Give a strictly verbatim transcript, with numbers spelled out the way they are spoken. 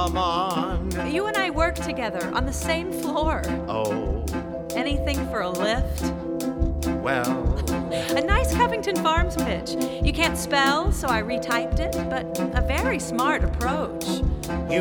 Come on. You and I work together on the same floor. Oh, Anything for a lift? well, A nice Covington Farms pitch. You can't spell, so I retyped it, but a very smart approach. you